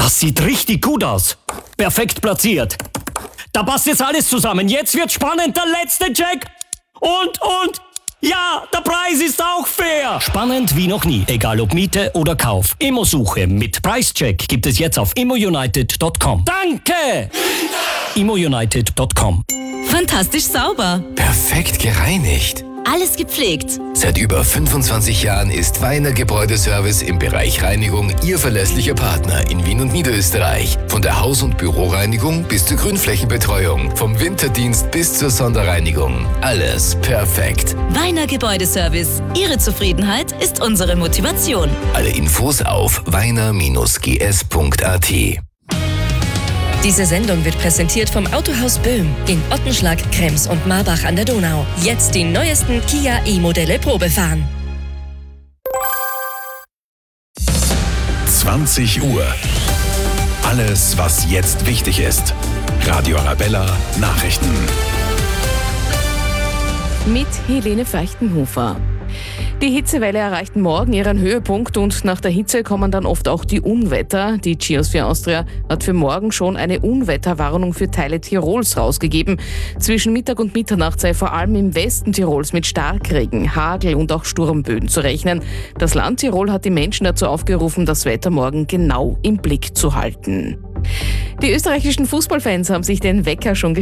Das sieht richtig gut aus. Perfekt platziert. Da passt jetzt alles zusammen. Jetzt wird spannend, der letzte Check. Und, ja, der Preis ist auch fair. Spannend wie noch nie, egal ob Miete oder Kauf. Immosuche mit Preischeck gibt es jetzt auf immounited.com. Danke! immounited.com. Fantastisch sauber. Perfekt gereinigt. Alles gepflegt. Seit über 25 Jahren ist Weiner Gebäudeservice im Bereich Reinigung Ihr verlässlicher Partner in Wien und Niederösterreich. Von der Haus- und Büroreinigung bis zur Grünflächenbetreuung, vom Winterdienst bis zur Sonderreinigung. Alles perfekt. Weiner Gebäudeservice. Ihre Zufriedenheit ist unsere Motivation. Alle Infos auf weiner-gs.at. Diese Sendung wird präsentiert vom Autohaus Böhm in Ottenschlag, Krems und Marbach an der Donau. Jetzt die neuesten Kia E-Modelle Probe fahren. 20 Uhr. Alles, was jetzt wichtig ist. Radio Arabella Nachrichten. Mit Helene Feuchtenhofer. Die Hitzewelle erreicht morgen ihren Höhepunkt und nach der Hitze kommen dann oft auch die Unwetter. Die Geosphere Austria hat für morgen schon eine Unwetterwarnung für Teile Tirols rausgegeben. Zwischen Mittag und Mitternacht sei vor allem im Westen Tirols mit Starkregen, Hagel und auch Sturmböen zu rechnen. Das Land Tirol hat die Menschen dazu aufgerufen, das Wetter morgen genau im Blick zu halten. Die österreichischen Fußballfans haben sich den Wecker schon